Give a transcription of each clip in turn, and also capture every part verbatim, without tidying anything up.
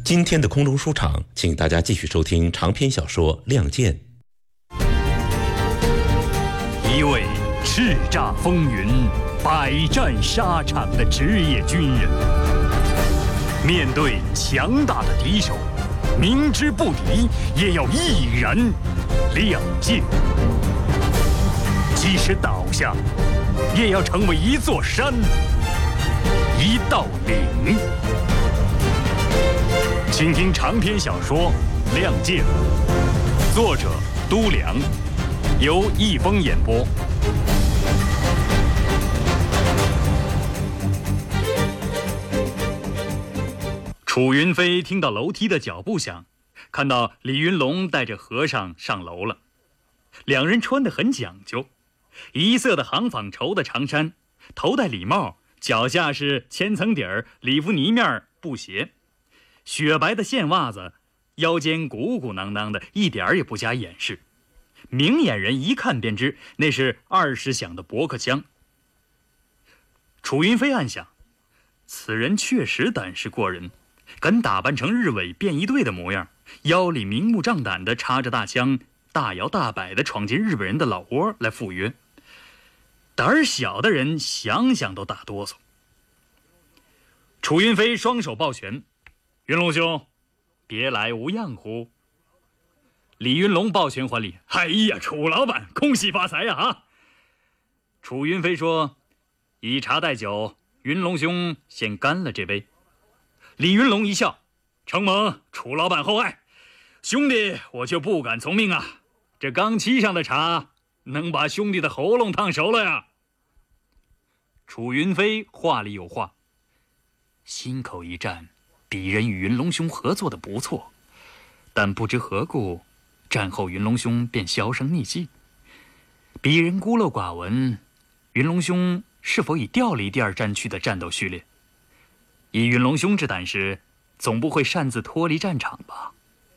今天的空中书场，请大家继续收听长篇小说《亮剑》。 一位叱咤风云、百战沙场的职业军人，面对强大的敌手，明知不敌也要毅然亮剑，即使倒下，也要成为一座山、一道岭。请听长篇小说《亮剑》，作者都良，由易峰演播。楚云飞听到楼梯的脚步响，看到李云龙带着和尚上楼了。两人穿得很讲究，一色的行纺绸的长衫，头戴礼帽，脚下是千层底儿里弗呢面布鞋，雪白的线袜子，腰间鼓鼓囊囊的，一点儿也不加掩饰。明眼人一看便知那是二十响的驳壳枪。楚云飞暗想，此人确实胆识过人，敢打扮成日伪便衣队的模样，腰里明目张胆地插着大枪，大摇大摆地闯进日本人的老窝来赴约。胆儿小的人想想都打哆嗦。楚云飞双手抱拳：“云龙兄，别来无恙乎？”李云龙抱拳还礼：“哎呀，楚老板，恭喜发财呀！”啊！楚云飞说：“以茶代酒，云龙兄先干了这杯。”李云龙一笑：“承蒙楚老板厚爱，兄弟我却不敢从命啊！这刚沏上的茶，能把兄弟的喉咙烫熟了呀！”楚云飞话里有话：“心口一战，鄙人与云龙兄合作的不错，但不知何故，战后云龙兄便销声匿迹。鄙人孤陋寡闻，云龙兄是否已调离第二战区的战斗序列？以云龙兄之胆识，总不会擅自脱离战场吧？”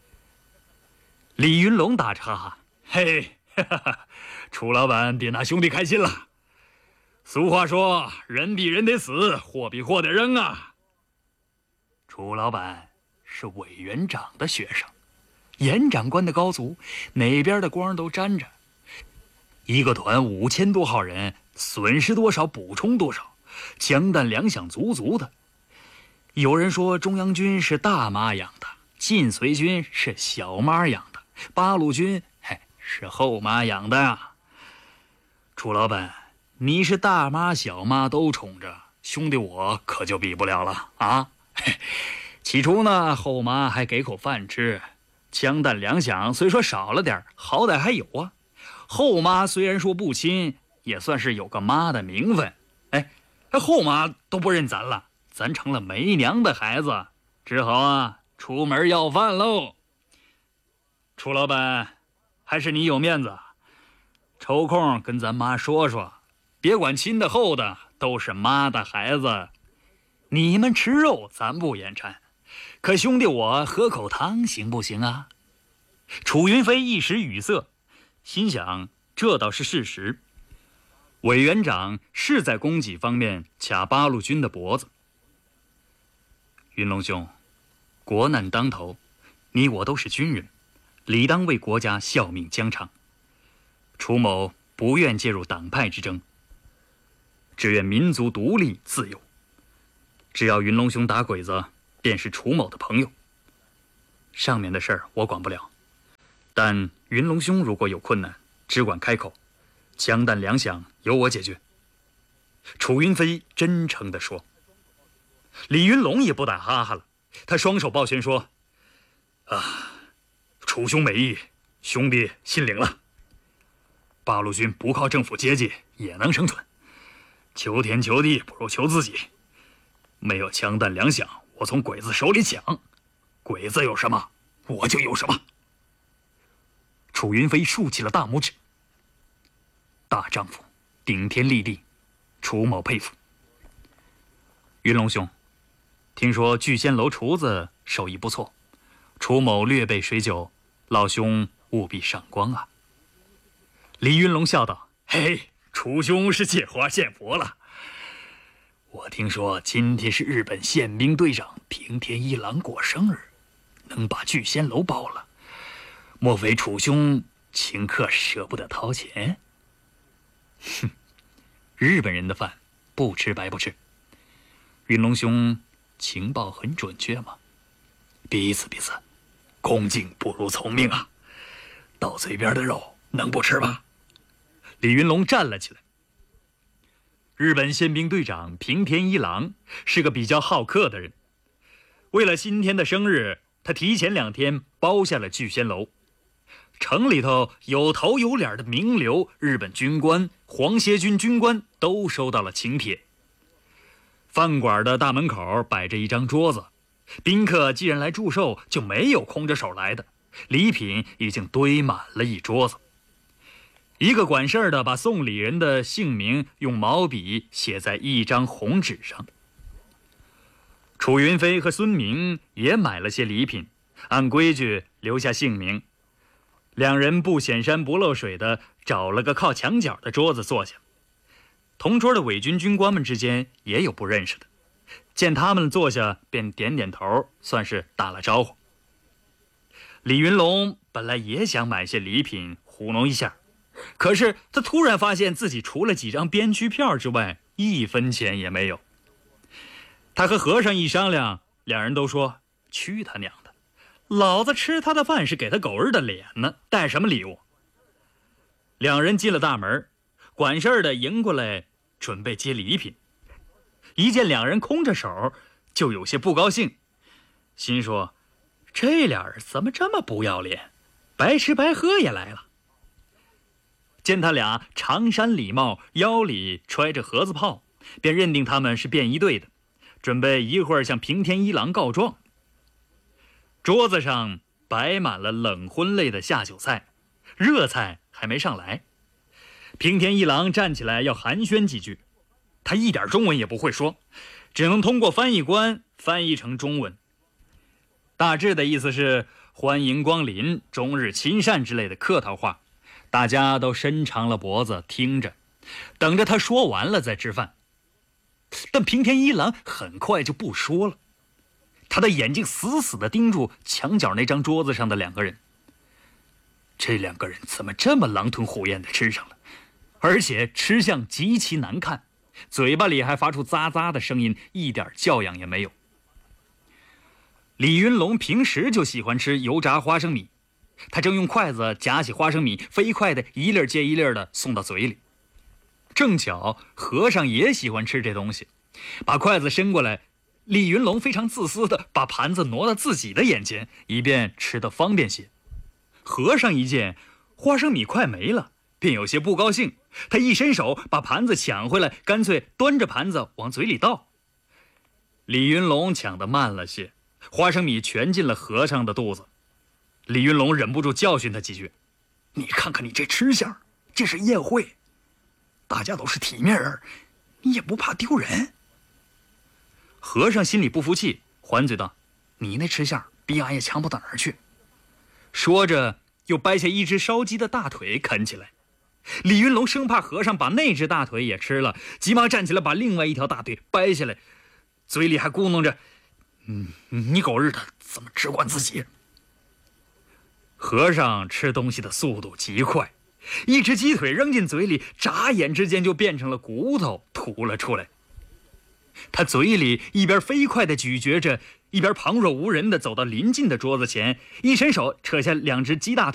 李云龙打着哈哈：“嘿，哈哈，楚老板别拿兄弟开心了。俗话说，人比人得死，货比货得扔啊。楚老板是委员长的学生，严长官的高足，哪边的光都沾着。一个团五千多号人，损失多少补充多少，枪弹粮饷足足的。有人说中央军是大妈养的，晋绥军是小妈养的，八路军嘿是后妈养的呀。楚老板，你是大妈小妈都宠着，兄弟我可就比不了了啊！起初呢，后妈还给口饭吃，枪弹粮饷虽说少了点，好歹还有啊。后妈虽然说不亲，也算是有个妈的名分。哎，后妈都不认咱了，咱成了没娘的孩子，只好啊出门要饭喽。楚老板，还是你有面子，抽空跟咱妈说说，别管亲的后的，都是妈的孩子。你们吃肉咱不言掺，可兄弟我喝口汤行不行啊？楚云飞一时语塞，心想这倒是事实。委员长是在供给方面卡八路军的脖子。云龙兄，国难当头，你我都是军人，理当为国家效命疆场。楚某不愿介入党派之争，只愿民族独立自由。只要云龙兄打鬼子，便是楚某的朋友。上面的事儿我管不了，但云龙兄如果有困难，只管开口，枪弹粮饷由我解决。楚云飞真诚地说。李云龙也不打哈哈了，他双手抱拳说：“啊，楚兄美意，兄弟心领了。八路军不靠政府接济也能生存，求天求地不如求自己。没有枪弹粮饷，我从鬼子手里抢，鬼子有什么，我就有什么。”楚云飞竖起了大拇指。大丈夫，顶天立地，楚某佩服。云龙兄，听说聚仙楼厨子手艺不错，楚某略备水酒，老兄务必赏光啊。李云龙笑道：“嘿，楚兄是借花献佛了。我听说今天是日本宪兵队长平田一郎过生日， 能把聚仙楼包了，莫非楚兄请客舍不得掏钱？哼，日本人的饭不吃白不吃。云龙兄情报很准确吗？彼此彼此，恭敬不如从命啊！到嘴边的肉能不吃吗？李云龙站了起来。日本宪兵队长平田一郎是个比较好客的人，为了今天的生日，他提前两天包下了聚仙楼。城里头有头有脸的名流、日本军官、皇协军军官都收到了请帖。饭馆的大门口摆着一张桌子，宾客既然来祝寿，就没有空着手来的，礼品已经堆满了一桌子。一个管事的把送礼人的姓名用毛笔写在一张红纸上。楚云飞和孙明也买了些礼品，按规矩留下姓名。两人不显山不漏水的找了个靠墙角的桌子坐下。同桌的伪军军官们之间也有不认识的，见他们坐下便点点头，算是打了招呼。李云龙本来也想买些礼品糊弄一下，可是他突然发现自己除了几张边区票之外一分钱也没有。他和和尚一商量，两人都说去他娘的，老子吃他的饭是给他狗日的脸呢，带什么礼物？两人进了大门，管事的迎过来准备接礼品，一见两人空着手就有些不高兴，心说这俩人怎么这么不要脸，白吃白喝也来了。见他俩长衫礼帽，腰里揣着盒子炮，便认定他们是便衣队的，准备一会儿向平田一郎告状。桌子上摆满了冷荤类的下酒菜，热菜还没上来。平田一郎站起来要寒暄几句，他一点中文也不会说，只能通过翻译官翻译成中文。大致的意思是欢迎光临，终日亲善之类的客套话，大家都伸长了脖子听着，等着他说完了再吃饭。但平田一郎很快就不说了，他的眼睛死死地盯住墙角那张桌子上的两个人。这两个人怎么这么狼吞虎咽地吃上了，而且吃相极其难看，嘴巴里还发出咂咂的声音，一点教养也没有。李云龙平时就喜欢吃油炸花生米，他正用筷子夹起花生米，飞快地一粒接一粒地送到嘴里。正巧和尚也喜欢吃这东西，把筷子伸过来，李云龙非常自私地把盘子挪到自己的眼前，以便吃得方便些。和尚一见花生米快没了，便有些不高兴，他一伸手把盘子抢回来，干脆端着盘子往嘴里倒。李云龙抢得慢了些，花生米全进了和尚的肚子。李云龙忍不住教训他几句：“你看看你这吃相，这是宴会，大家都是体面人，你也不怕丢人？”和尚心里不服气，还嘴道：“你那吃相比俺也强不到哪儿去。”说着又掰下一只烧鸡的大腿啃起来。李云龙生怕和尚把那只大腿也吃了，急忙站起来把另外一条大腿掰下来，嘴里还咕哝着：“嗯，你狗日的怎么只管自己？”和尚吃东西的速度极快，一只鸡腿扔进嘴里，眨眼之间就变成了骨头吐了出来。他嘴里一边飞快地咀嚼着，一边旁若无人地走到临近的桌子前，一伸手扯下两只鸡大腿